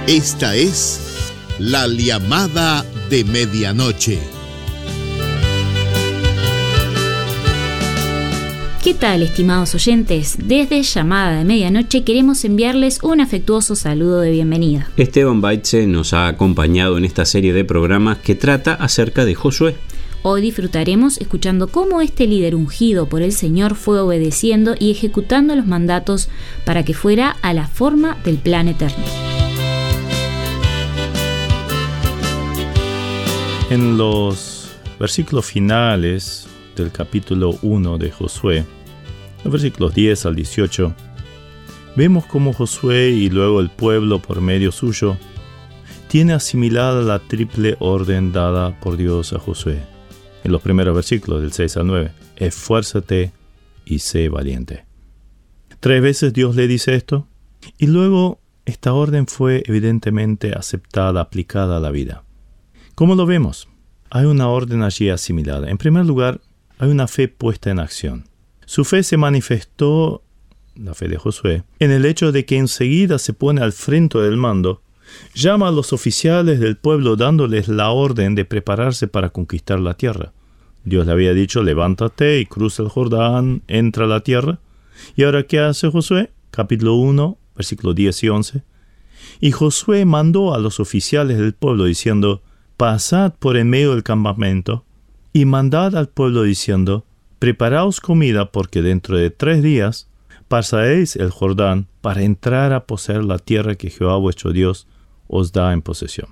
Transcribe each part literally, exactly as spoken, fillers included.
Esta es la llamada de medianoche. ¿Qué tal, estimados oyentes? Desde Llamada de Medianoche queremos enviarles un afectuoso saludo de bienvenida. Esteban Baitze nos ha acompañado en esta serie de programas que trata acerca de Josué. Hoy disfrutaremos escuchando cómo este líder ungido por el Señor fue obedeciendo y ejecutando los mandatos para que fuera a la forma del plan eterno. En los versículos finales del capítulo uno de Josué, los versículos diez al dieciocho, vemos cómo Josué y luego el pueblo por medio suyo tiene asimilada la triple orden dada por Dios a Josué. En los primeros versículos del seis al nueve, esfuérzate y sé valiente. Tres veces Dios le dice esto, y luego esta orden fue evidentemente aceptada, aplicada a la vida. ¿Cómo lo vemos? Hay una orden allí asimilada. En primer lugar, hay una fe puesta en acción. Su fe se manifestó, la fe de Josué, en el hecho de que enseguida se pone al frente del mando, llama a los oficiales del pueblo dándoles la orden de prepararse para conquistar la tierra. Dios le había dicho, levántate y cruza el Jordán, entra a la tierra. ¿Y ahora qué hace Josué? Capítulo uno, versículos diez y once. Y Josué mandó a los oficiales del pueblo diciendo, pasad por en medio del campamento y mandad al pueblo diciendo, preparaos comida porque dentro de tres días pasaréis el Jordán para entrar a poseer la tierra que Jehová vuestro Dios os da en posesión.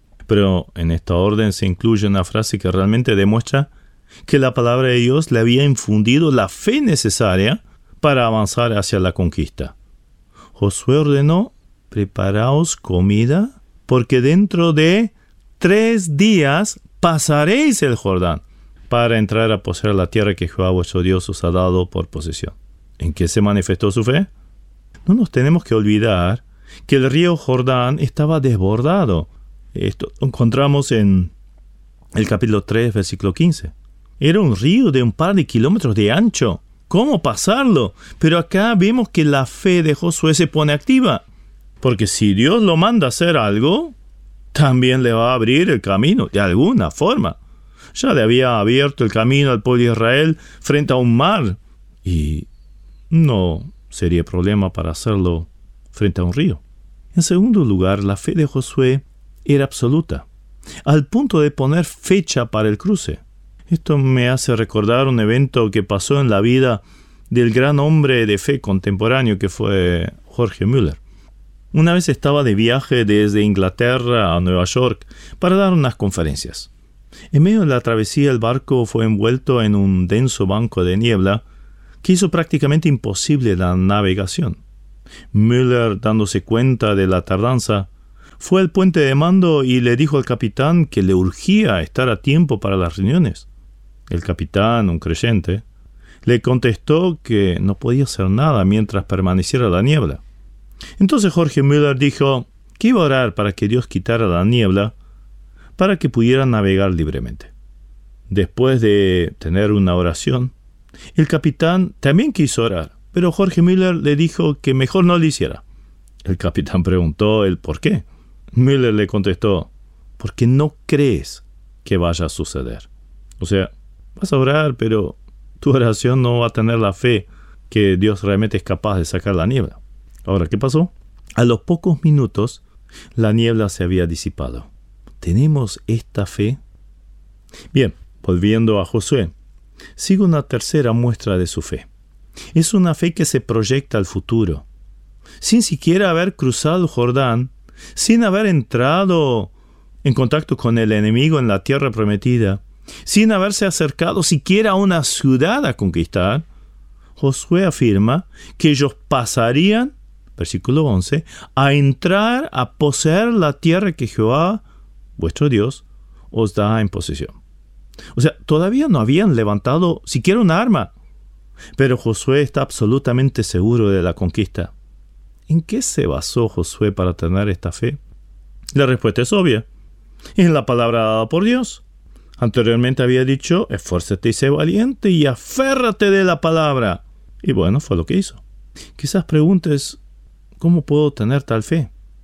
Pero en esta orden se incluye una frase que realmente demuestra que la palabra de Dios le había infundido la fe necesaria para avanzar hacia la conquista. Josué ordenó, preparaos comida porque dentro de Tres días pasaréis el Jordán para entrar a poseer la tierra que Jehová vuestro Dios os ha dado por posesión. ¿En qué se manifestó su fe? No nos tenemos que olvidar que el río Jordán estaba desbordado. Esto lo encontramos en el capítulo tres, versículo quince. Era un río de un par de kilómetros de ancho. ¿Cómo pasarlo? Pero acá vemos que la fe de Josué se pone activa. Porque si Dios lo manda a hacer algo, también le va a abrir el camino, de alguna forma. Ya le había abierto el camino al pueblo de Israel frente a un mar, y no sería problema para hacerlo frente a un río. En segundo lugar, la fe de Josué era absoluta, al punto de poner fecha para el cruce. Esto me hace recordar un evento que pasó en la vida del gran hombre de fe contemporáneo que fue Jorge Müller. Una vez estaba de viaje desde Inglaterra a Nueva York para dar unas conferencias. En medio de la travesía el barco fue envuelto en un denso banco de niebla que hizo prácticamente imposible la navegación. Müller, dándose cuenta de la tardanza, fue al puente de mando y le dijo al capitán que le urgía estar a tiempo para las reuniones. El capitán, un creyente, le contestó que no podía hacer nada mientras permaneciera la niebla. Entonces Jorge Müller dijo que iba a orar para que Dios quitara la niebla para que pudieran navegar libremente. Después de tener una oración, el capitán también quiso orar, pero Jorge Müller le dijo que mejor no lo hiciera. El capitán preguntó el por qué. Müller le contestó, porque no crees que vaya a suceder. O sea, vas a orar, pero tu oración no va a tener la fe que Dios realmente es capaz de sacar la niebla. Ahora, ¿qué pasó? A los pocos minutos, la niebla se había disipado. ¿Tenemos esta fe? Bien, volviendo a Josué, sigue una tercera muestra de su fe. Es una fe que se proyecta al futuro. Sin siquiera haber cruzado el Jordán, sin haber entrado en contacto con el enemigo en la tierra prometida, sin haberse acercado siquiera a una ciudad a conquistar, Josué afirma que ellos pasarían, versículo once, a entrar a poseer la tierra que Jehová, vuestro Dios, os da en posesión. O sea, todavía no habían levantado siquiera un arma, pero Josué está absolutamente seguro de la conquista. ¿En qué se basó Josué para tener esta fe? La respuesta es obvia. En la palabra dada por Dios. Anteriormente había dicho, esfuérzate y sé valiente y aférrate de la palabra. Y bueno, fue lo que hizo. Quizás preguntes, ¿cómo puedo tener tal fe?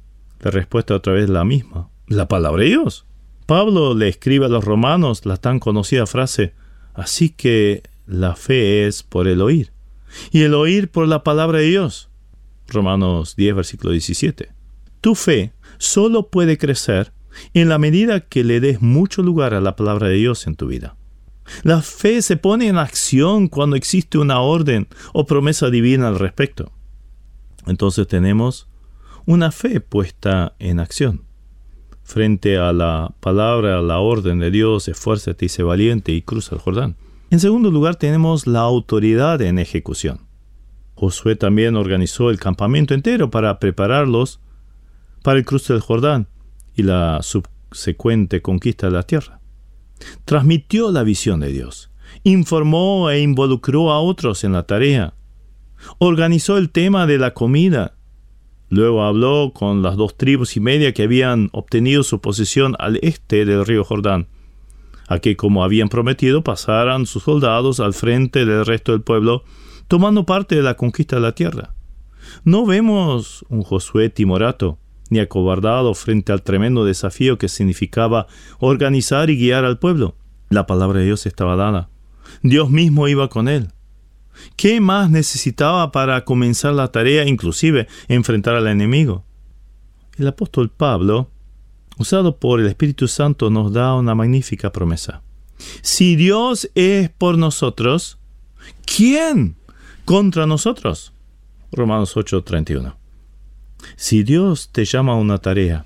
La respuesta otra vez la misma. La palabra de Dios. Pablo le escribe a los romanos la tan conocida frase, así que la fe es por el oír, y el oír por la palabra de Dios. Romanos diez, versículo diecisiete. Tu fe solo puede crecer en la medida que le des mucho lugar a la palabra de Dios en tu vida. La fe se pone en acción cuando existe una orden o promesa divina al respecto. Entonces tenemos una fe puesta en acción. Frente a la palabra, a la orden de Dios, esfuérzate y sé valiente y cruza el Jordán. En segundo lugar, tenemos la autoridad en ejecución. Josué también organizó el campamento entero para prepararlos para el cruce del Jordán y la subsecuente conquista de la tierra. Transmitió la visión de Dios, informó e involucró a otros en la tarea, organizó el tema de la comida. Luego habló con las dos tribus y media que habían obtenido su posesión al este del río Jordán, a que, como habían prometido, pasaran sus soldados al frente del resto del pueblo, tomando parte de la conquista de la tierra. No vemos un Josué timorato, ni acobardado frente al tremendo desafío que significaba organizar y guiar al pueblo. La palabra de Dios estaba dada. Dios mismo iba con él. ¿Qué más necesitaba para comenzar la tarea, inclusive enfrentar al enemigo? El apóstol Pablo, usado por el Espíritu Santo, nos da una magnífica promesa. Si Dios es por nosotros, ¿quién contra nosotros? Romanos ocho, treinta y uno. Si Dios te llama a una tarea,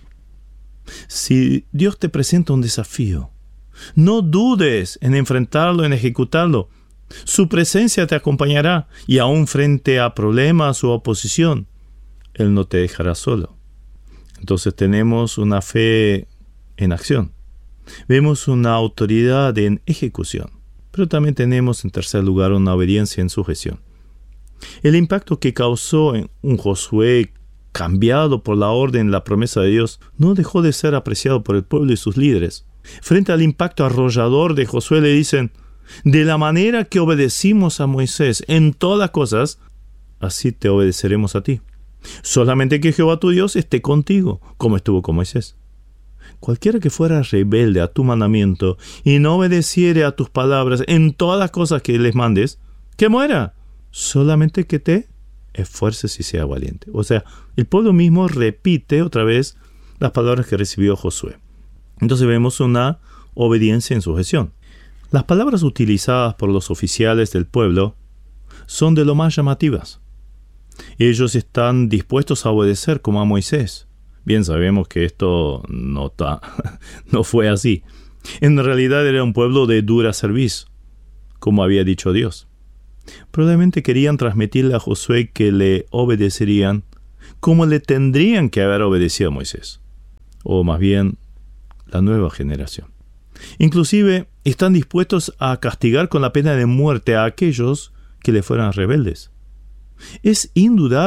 si Dios te presenta un desafío, no dudes en enfrentarlo, en ejecutarlo. Su presencia te acompañará y aún frente a problemas o oposición, Él no te dejará solo. Entonces tenemos una fe en acción. Vemos una autoridad en ejecución. Pero también tenemos en tercer lugar una obediencia en sujeción. El impacto que causó en un Josué cambiado por la orden, la promesa de Dios, no dejó de ser apreciado por el pueblo y sus líderes. Frente al impacto arrollador de Josué le dicen: de la manera que obedecimos a Moisés en todas cosas, así te obedeceremos a ti. Solamente que Jehová tu Dios esté contigo, como estuvo con Moisés. Cualquiera que fuera rebelde a tu mandamiento y no obedeciere a tus palabras en todas las cosas que les mandes, que muera. Solamente que te esfuerces y sea valiente. O sea, el pueblo mismo repite otra vez las palabras que recibió Josué. Entonces vemos una obediencia en sujeción. Las palabras utilizadas por los oficiales del pueblo son de lo más llamativas. Ellos están dispuestos a obedecer como a Moisés. Bien sabemos que esto no, ta, no fue así. En realidad era un pueblo de dura cerviz, como había dicho Dios. Probablemente querían transmitirle a Josué que le obedecerían como le tendrían que haber obedecido a Moisés, o más bien la nueva generación. Inclusive están dispuestos a castigar con la pena de muerte a aquellos que le fueran rebeldes. Es indudable